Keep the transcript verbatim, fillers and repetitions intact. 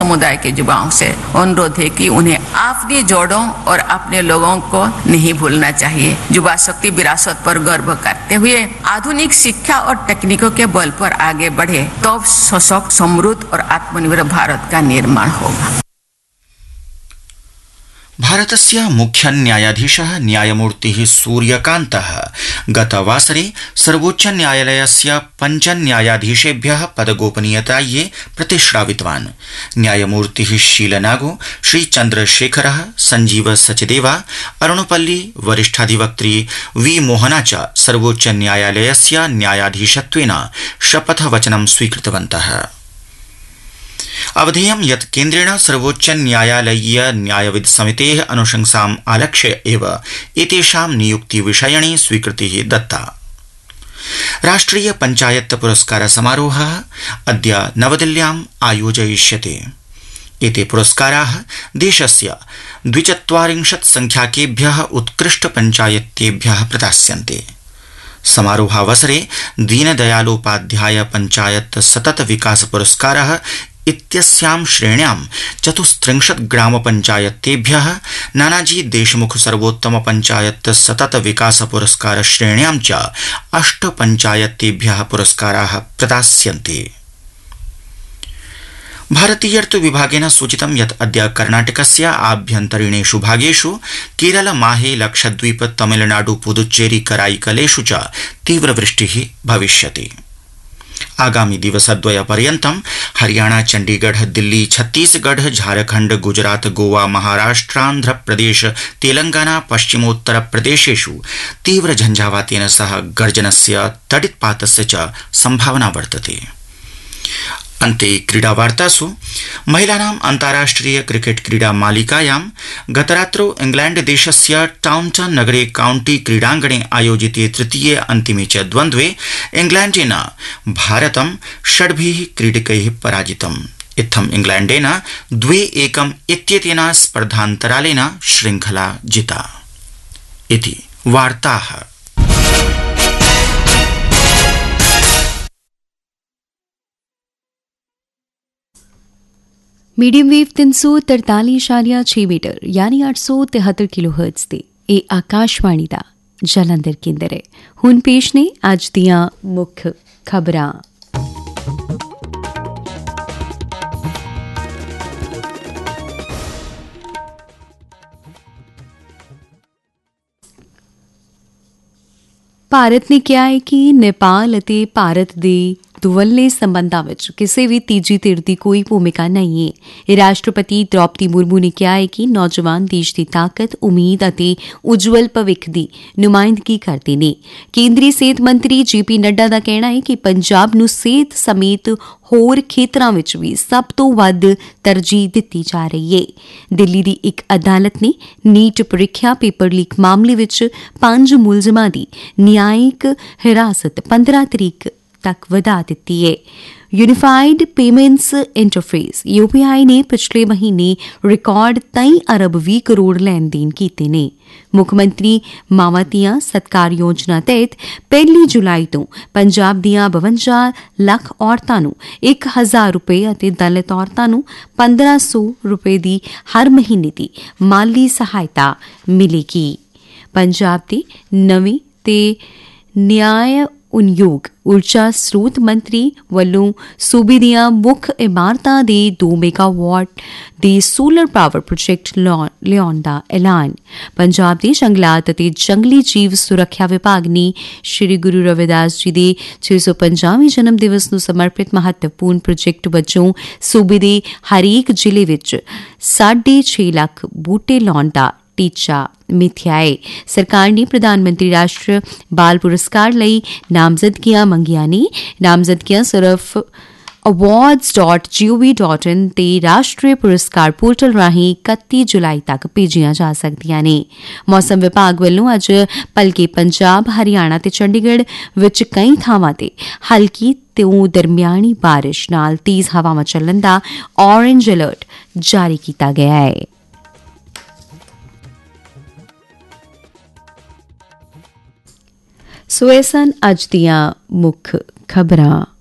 समुदाय के युवाओं से अनुरोध है कि उन्हें अपनी जड़ों और अपने लोगों को नहीं भूलना चाहिए। युवा शक्ति विरासत पर गर्व करते हुए आधुनिक शिक्षा और तकनीकों के बल पर आगे बढ़े तो सशक्त, समृद्ध और आत्मनिर्भर भारत का निर्माण होगा। भारतस्य मुख्य न्यायाधीशः न्यायमूर्तिः सूर्यकान्तः गतवासरे सर्वोच्च न्यायालयस्य पञ्च न्यायाधीशेभ्यः पदगोपनीयतायै प्रतिश्रावितवान्। न्यायमूर्तिः शीलनागो, श्रीचन्द्रशेखरः, संजीव सचदेवा, अरुणपल्ली, वरिष्ठाधिवक्त्री वी मोहना च सर्वोच्च न्यायालयस्य न्यायाधीशत्वेन शपथवचनं स्वीकृतवन्तः। अवधेयं यत् केन्द्रेण सर्वोच्च न्यायालयीय न्यायविद समितेः अनुशंसाम् आलक्ष्य एव एतेषां नियुक्तिविषयणे स्वीकृतिः दत्ता। राष्ट्रिय पञ्चायत पुरस्कार समारोहः अद्य नवदिल्ल्याम् आयोजयिष्यते। एते पुरस्काराः देशस्य द्विचत्वारिंशत् संख्याकेभ्यः उत्कृष्ट पञ्चायतेभ्यः प्रदास्यन्ते। समारोहावसरे दीनदयालोपाध्याय पञ्चायत सतत विकास पुरस्कारः इत्यस्यां श्रेण्यां चतुस्त्रिंशत् ग्राम पञ्चायतेभ्यः, नानाजी देशमुख सर्वोत्तम पञ्चायत सतत विकास पुरस्कार श्रेण्यां च अष्ट पञ्चायतेभ्यः पुरस्काराः प्रदास्यन्ते। भारतीयर्त विभागेन सूचितं यत् अद्य कर्णाटकस्य आभ्यन्तरीणेषु भागेषु केरल, माहे, लक्षद्वीप, तमिलनाडु, पुदुच्चेरी, कराईकलेषु च तीव्रवृष्टिः भविष्यति। आगामी दिवसद्वय पर्यन्तं हरियाणा, चंडीगढ़, दिल्ली, छत्तीसगढ़, झारखंड, गुजरात, गोवा, महाराष्ट्रांध्र प्रदेश, तेलंगाना, पश्चिमोत्तर प्रदेशेषु तीव्र झंझावातेन सह गर्जनस्य, तडित्पातस्य च संभावना वर्तते। अन्ते क्रीडावार्तासु महिलानाम् अन्ताराष्ट्रिय क्रिकेट क्रीडा मालिकायां गतरात्रौ इंग्लैंड देशस्य टाउनटन नगरे काउंटी क्रीडांगणे आयोजिते तृतीये अन्तिमे च द्वन्द्वे इंग्लैंडेन भारतं षड्भिः क्रीडकैः पराजितम्। इत्थम् इंग्लैंडेन द्वे एकम् इत्येतेन स्पर्धान्तरालेन श्रृंखला जिता। इति वार्ताः। मीडियम वेव तीन सौ तरतालीस इशारिया छह मीटर यानी आठ सौ तिहत्तर किलो हर्ट्ज ते ए आकाशवाणी दा जलंधर केंद्र है। हुन पेश ने अज दियां मुख्य खबरां। ਭਾਰਤ ਨੇ ਕਿਹਾ ਹੈ ਕਿ ਨੇਪਾਲ ਅਤੇ ਭਾਰਤ ਦੇ ਦੁਵੱਲੇ ਸੰਬੰਧਾਂ ਵਿੱਚ ਕਿਸੇ ਵੀ ਤੀਜੀ ਧਿਰ ਦੀ ਕੋਈ ਭੂਮਿਕਾ ਨਹੀਂ ਹੈ। ਰਾਸ਼ਟਰਪਤੀ ਦ੍ਰੌਪਦੀ ਮੁਰਮੂ ਨੇ ਕਿਹਾ ਹੈ ਕਿ ਨੌਜਵਾਨ ਦੇਸ਼ ਦੀ ਤਾਕਤ, ਉਮੀਦ ਅਤੇ ਉਜਵਲ ਭਵਿੱਖ ਦੀ ਨੁਮਾਇੰਦਗੀ ਕਰਦੇ ਨੇ। ਕੇਂਦਰੀ ਸਿਹਤ ਮੰਤਰੀ ਜੇ ਪੀ ਨੱਡਾ ਦਾ ਕਹਿਣਾ ਹੈ ਕਿ ਪੰਜਾਬ ਨੂੰ ਸਿਹਤ ਸਮੇਤ ਹੋਰ ਖੇਤਰਾਂ ਵਿੱਚ ਵੀ ਸਭ ਤੋਂ ਵੱਧ ਤਰਜੀਹ ਦਿੱਤੀ ਜਾ ਰਹੀ ਹੈ। ਦਿੱਲੀ ਦੀ ਇੱਕ ਅਦਾਲਤ ਨੇ ਨੀਟ ਪ੍ਰੀਖਿਆ ਪੇਪਰ ਲੀਕ ਮਾਮਲੇ ਵਿੱਚ ਪੰਜ ਮੁਲਜ਼ਮਾਂ ਦੀ ਨਿਆਇਕ ਹਿਰਾਸਤ ਪੰਦਰਾਂ ਤਰੀਕ तक वधा दी है। Unified payments interface U P I ने पिछले महीने रिकॉर्ड तेई अरब भी करोड़ लेन देन किए ने। मुख्यमंत्री मावातियां सत्कार योजना तहत पहली जुलाई तो पंजाब दियां बवंजा लख औरतां नूं एक हजार रुपए अते दलित औरतां नूं पंद्रह सौ रुपए दी हर महीने दी माली सहायता मिलेगी। पंजाब दे नवीं ते न्याय उनयोग ऊर्जा स्रोत मंत्री ਵੱਲੋਂ सूबे ਦੀਆਂ ਮੁੱਖ ਇਮਾਰਤਾਂ ਦੇ दो ਮੈਗਾਵਾਟ ਦੇ ਸੋਲਰ ਪਾਵਰ ਪ੍ਰੋਜੈਕਟ ਲਿਆਉਣ ਦਾ ਐਲਾਨ। ਪੰਜਾਬ ਦੇ ਜੰਗਲਾਤ ਅਤੇ ਜੰਗਲੀ ਜੀਵ ਸੁਰੱਖਿਆ ਵਿਭਾਗ ਨੇ ਸ਼੍ਰੀ ਗੁਰੂ ਰਵਿਦਾਸ ਜੀ ਦੇ ਛੇ ਸੌ ਪੰਜਾਹਵੇਂ ਜਨਮ ਦਿਵਸ ਨੂੰ ਸਮਰਪਿਤ ਮਹੱਤਵਪੂਰਨ ਪ੍ਰੋਜੈਕਟ ਵਜੋਂ ਸੂਬੇ ਦੇ ਹਰੇਕ ਜ਼ਿਲ੍ਹੇ ਵਿੱਚ ਸਾਢੇ ਛੇ ਲੱਖ ਬੂਟੇ ਲਾਉਣ ਦਾ टीचा मिथ्या है। सरकार ने प्रधानमंत्री राष्ट्र बाल पुरस्कार लई नामजदगियां मंगियां ने। नामजदगियां सिर्फ awards dot G O V dot in ते राष्ट्रीय पुरस्कार पोर्टल राही इकत्ती जुलाई तक भेजियां जा सकदियां ने। मौसम विभाग वालों अज भलके पंजाब, हरियाणा ते चंडीगढ़ विच कई थावां ते हल्की ते दरमियानी बारिश नाल तेज हवावां चलण दा ऑरेंज अलर्ट जारी किया गया है। सो ऐ सन अज दियां मुख खबरां।